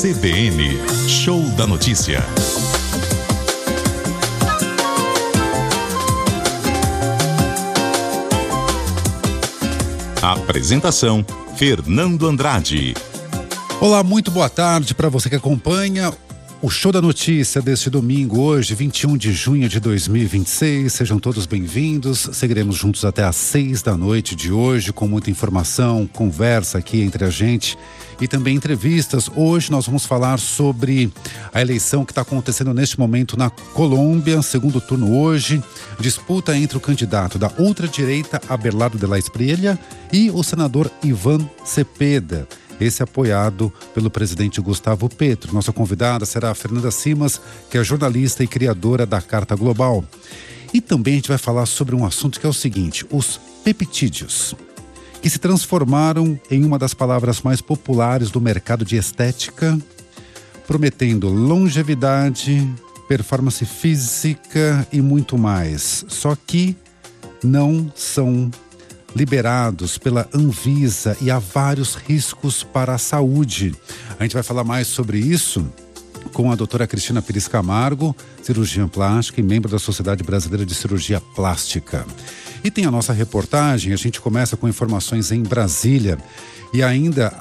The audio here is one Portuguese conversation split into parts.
CBN, Show da Notícia. Apresentação, Fernando Andrade. Olá, muito boa tarde para você que acompanha o Show da Notícia deste domingo, hoje, 21 de junho de 2026. Sejam todos bem-vindos. Seguiremos juntos até às 6 da noite de hoje, com muita informação, conversa aqui entre a gente e também entrevistas. Hoje nós vamos falar sobre a eleição que está acontecendo neste momento na Colômbia, segundo turno hoje. Disputa entre o candidato da ultradireita, Abelardo de la Espriella, e o senador Iván Cepeda. Esse apoiado pelo presidente Gustavo Petro. Nossa convidada será a Fernanda Simas, que é jornalista e criadora da Carta Global. E também a gente vai falar sobre um assunto que é o seguinte: os peptídeos, que se transformaram em uma das palavras mais populares do mercado de estética, prometendo longevidade, performance física e muito mais. Só que não são liberados pela Anvisa e há vários riscos para a saúde. A gente vai falar mais sobre isso com a doutora Cristina Pires Camargo, cirurgiã plástica e membro da Sociedade Brasileira de Cirurgia Plástica. E tem a nossa reportagem. A gente começa com informações em Brasília e ainda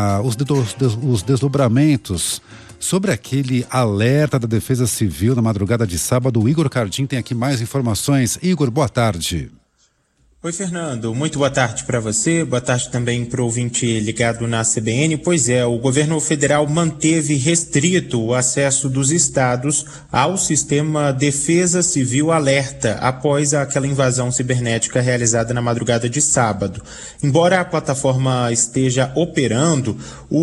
os desdobramentos sobre aquele alerta da Defesa Civil na madrugada de sábado. O Igor Cardim tem aqui mais informações. Igor, boa tarde. Oi, Fernando. Muito boa tarde para você, boa tarde também para o ouvinte ligado na CBN. Pois é, o governo federal manteve restrito o acesso dos estados ao sistema Defesa Civil Alerta após aquela invasão cibernética realizada na madrugada de sábado. Embora a plataforma esteja operando,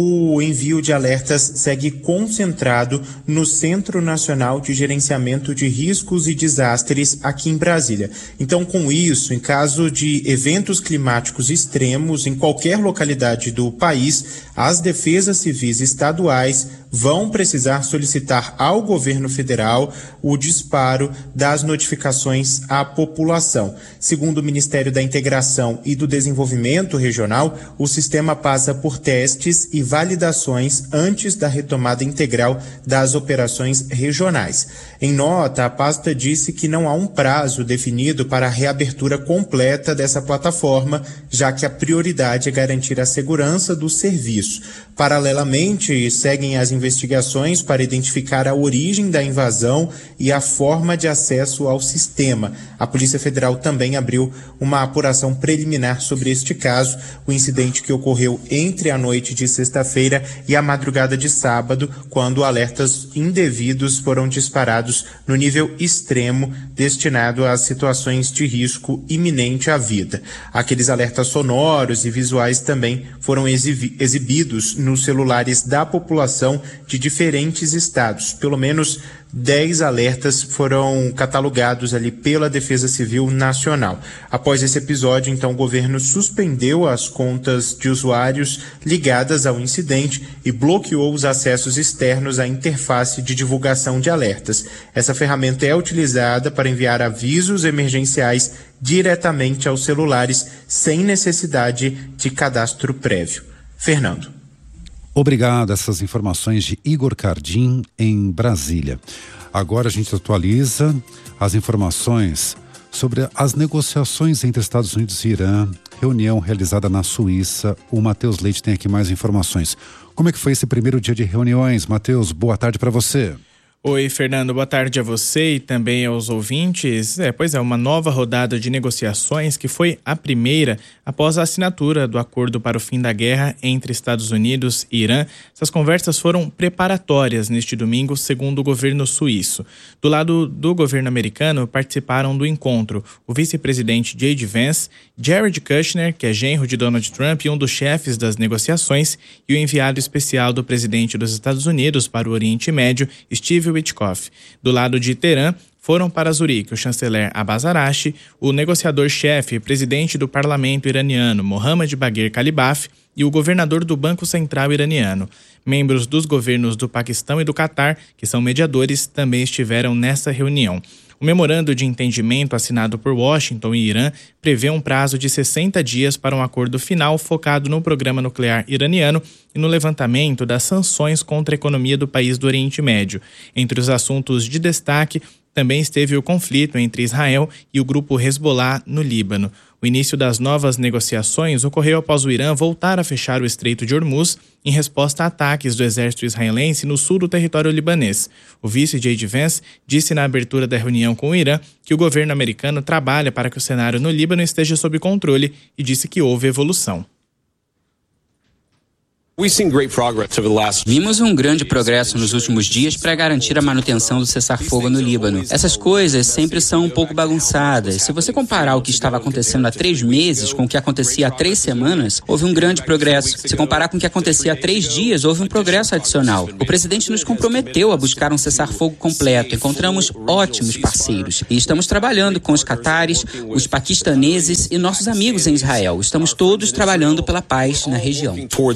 o envio de alertas segue concentrado no Centro Nacional de Gerenciamento de Riscos e Desastres aqui em Brasília. Então, com isso, em caso de eventos climáticos extremos em qualquer localidade do país, as defesas civis estaduais vão precisar solicitar ao governo federal o disparo das notificações à população. Segundo o Ministério da Integração e do Desenvolvimento Regional, o sistema passa por testes e validações antes da retomada integral das operações regionais. Em nota, a pasta disse que não há um prazo definido para a reabertura completa dessa plataforma, já que a prioridade é garantir a segurança do serviço. Paralelamente, seguem as investigações para identificar a origem da invasão e a forma de acesso ao sistema. A Polícia Federal também abriu uma apuração preliminar sobre este caso, o incidente que ocorreu entre a noite de sexta-feira e a madrugada de sábado, quando alertas indevidos foram disparados no nível extremo, destinado a situações de risco iminente à vida. Aqueles alertas sonoros e visuais também foram exibidos nos celulares da população de diferentes estados. Pelo menos 10 alertas foram catalogados ali pela Defesa Civil Nacional. Após esse episódio, então, o governo suspendeu as contas de usuários ligadas ao incidente e bloqueou os acessos externos à interface de divulgação de alertas. Essa ferramenta é utilizada para enviar avisos emergenciais diretamente aos celulares, sem necessidade de cadastro prévio. Fernando. Obrigado, essas informações de Igor Cardim em Brasília. Agora a gente atualiza as informações sobre as negociações entre Estados Unidos e Irã, reunião realizada na Suíça. O Matheus Leite tem aqui mais informações. Como é que foi esse primeiro dia de reuniões? Matheus, boa tarde para você. Oi, Fernando, boa tarde a você e também aos ouvintes. Pois é, uma nova rodada de negociações que foi a primeira após a assinatura do acordo para o fim da guerra entre Estados Unidos e Irã. Essas conversas foram preparatórias neste domingo, segundo o governo suíço. Do lado do governo americano, participaram do encontro o vice-presidente J.D. Vance, Jared Kushner, que é genro de Donald Trump e um dos chefes das negociações, e o enviado especial do presidente dos Estados Unidos para o Oriente Médio, Steve Witkoff. Do lado de Teherã, foram para Zurique o chanceler Abbas Araghchi, o negociador-chefe e presidente do parlamento iraniano Mohammad Bagher Kalibaf e o governador do Banco Central iraniano. Membros dos governos do Paquistão e do Catar, que são mediadores, também estiveram nessa reunião. O memorando de entendimento assinado por Washington e Irã prevê um prazo de 60 dias para um acordo final focado no programa nuclear iraniano e no levantamento das sanções contra a economia do país do Oriente Médio. Entre os assuntos de destaque, também esteve o conflito entre Israel e o grupo Hezbollah no Líbano. O início das novas negociações ocorreu após o Irã voltar a fechar o Estreito de Hormuz em resposta a ataques do exército israelense no sul do território libanês. O vice J.D. Vance disse na abertura da reunião com o Irã que o governo americano trabalha para que o cenário no Líbano esteja sob controle e disse que houve evolução. Vimos um grande progresso nos últimos dias para garantir a manutenção do cessar-fogo no Líbano. Essas coisas sempre são um pouco bagunçadas. Se você comparar o que estava acontecendo há 3 meses com o que acontecia há 3 semanas, houve um grande progresso. Se comparar com o que acontecia há 3 dias, houve um progresso adicional. O presidente nos comprometeu a buscar um cessar-fogo completo. Encontramos ótimos parceiros. E estamos trabalhando com os catares, os paquistaneses e nossos amigos em Israel. Estamos todos trabalhando pela paz na região.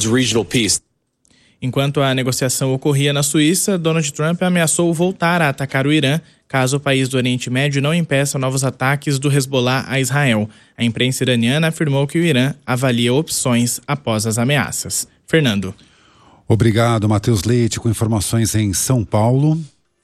Enquanto a negociação ocorria na Suíça, Donald Trump ameaçou voltar a atacar o Irã caso o país do Oriente Médio não impeça novos ataques do Hezbollah a Israel. A imprensa iraniana afirmou que o Irã avalia opções após as ameaças. Fernando. Obrigado, Matheus Leite, com informações em São Paulo.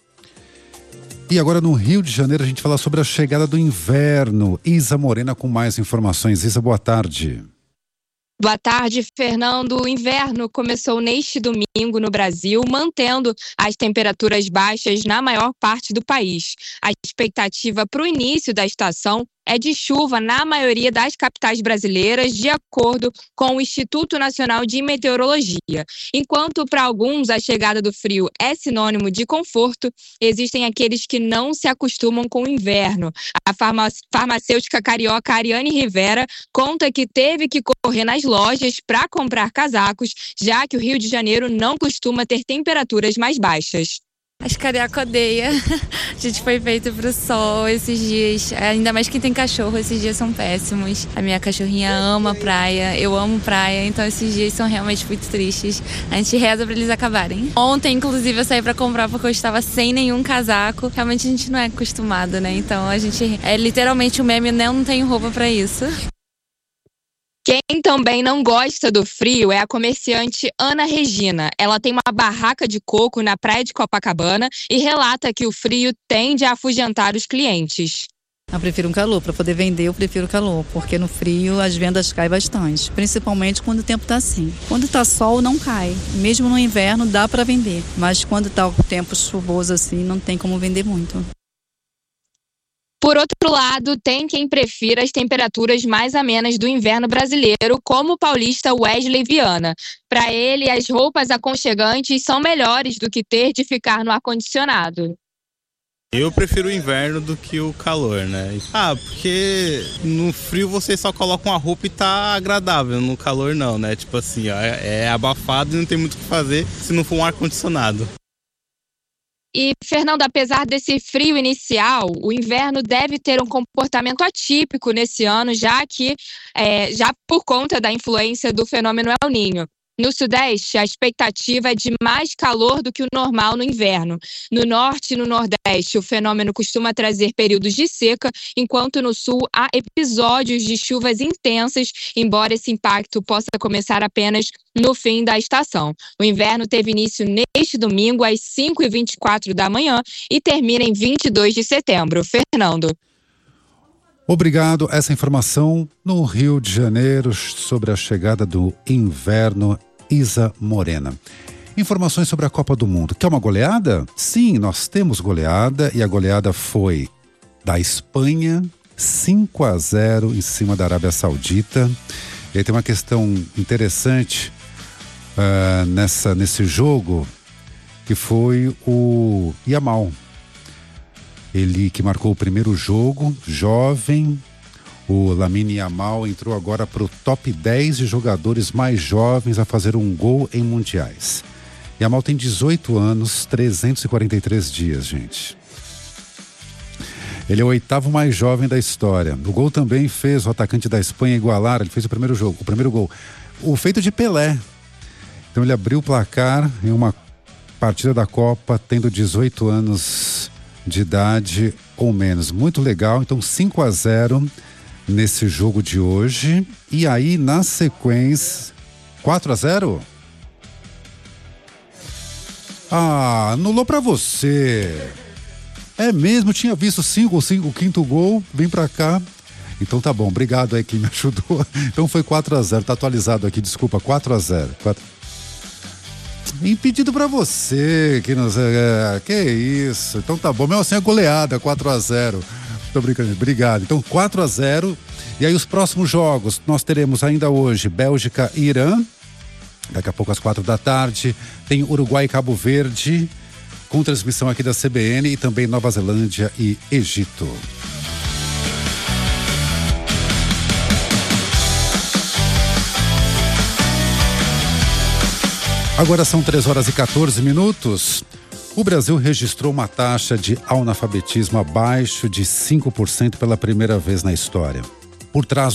E agora no Rio de Janeiro a gente fala sobre a chegada do inverno. Isa Morena com mais informações. Isa, boa tarde. Boa tarde, Fernando. O inverno começou neste domingo no Brasil, mantendo as temperaturas baixas na maior parte do país. A expectativa para o início da estação é de chuva na maioria das capitais brasileiras, de acordo com o Instituto Nacional de Meteorologia. Enquanto para alguns a chegada do frio é sinônimo de conforto, existem aqueles que não se acostumam com o inverno. A farmacêutica carioca Ariane Rivera conta que teve que correr nas lojas para comprar casacos, já que o Rio de Janeiro não costuma ter temperaturas mais baixas. As carioca odeia. A gente foi feito pro sol esses dias. Ainda mais quem tem cachorro, esses dias são péssimos. A minha cachorrinha ama praia, eu amo praia, então esses dias são realmente muito tristes. A gente reza pra eles acabarem. Ontem, inclusive, eu saí pra comprar porque eu estava sem nenhum casaco. Realmente a gente não é acostumado, né? Então a gente é literalmente o meme, não tem roupa pra isso. Quem também não gosta do frio é a comerciante Ana Regina. Ela tem uma barraca de coco na praia de Copacabana e relata que o frio tende a afugentar os clientes. Eu prefiro um calor, para poder vender eu prefiro calor, porque no frio as vendas caem bastante, principalmente quando o tempo está assim. Quando está sol não cai, mesmo no inverno dá para vender, mas quando está o tempo chuvoso assim não tem como vender muito. Por outro lado, tem quem prefira as temperaturas mais amenas do inverno brasileiro, como o paulista Wesley Viana. Para ele, as roupas aconchegantes são melhores do que ter de ficar no ar-condicionado. Eu prefiro o inverno do que o calor, né? Porque no frio você só coloca uma roupa e tá agradável, no calor não, né? Tipo assim, ó, é abafado e não tem muito o que fazer se não for um ar-condicionado. E, Fernando, apesar desse frio inicial, o inverno deve ter um comportamento atípico nesse ano, já por conta da influência do fenômeno El Niño. No Sudeste, a expectativa é de mais calor do que o normal no inverno. No Norte e no Nordeste, o fenômeno costuma trazer períodos de seca, enquanto no Sul há episódios de chuvas intensas, embora esse impacto possa começar apenas no fim da estação. O inverno teve início neste domingo às 5h24 da manhã e termina em 22 de setembro. Fernando. Obrigado. Essa informação no Rio de Janeiro sobre a chegada do inverno. Isa Morena. Informações sobre a Copa do Mundo. Quer uma goleada? Sim, nós temos goleada e a goleada foi da Espanha, 5-0 em cima da Arábia Saudita. E aí tem uma questão interessante nesse jogo, que foi o Yamal. Ele que marcou o primeiro jogo, jovem. O Lamine Yamal entrou agora para o top 10 de jogadores mais jovens a fazer um gol em mundiais. Yamal tem 18 anos, 343 dias, gente. Ele é o 8º mais jovem da história. O gol também fez o atacante da Espanha igualar, ele fez o primeiro gol. O feito de Pelé. Então ele abriu o placar em uma partida da Copa, tendo 18 anos de idade. ou menos. Muito legal. Então 5-0 nesse jogo de hoje. E aí na sequência 4-0? Anulou pra você. É mesmo, tinha visto 5, o quinto gol, vem pra cá. Então tá bom, obrigado aí quem me ajudou. Então foi 4-0, tá atualizado aqui, desculpa, 4-0. Impedido pra você, que isso. Então tá bom, mesmo assim é goleada, 4-0. Tô brincando, obrigado. Então 4-0. E aí os próximos jogos, nós teremos ainda hoje Bélgica e Irã. Daqui a pouco às 4 da tarde, tem Uruguai e Cabo Verde, com transmissão aqui da CBN, e também Nova Zelândia e Egito. Agora são 3h14. O Brasil registrou uma taxa de analfabetismo abaixo de 5% pela primeira vez na história. Por trás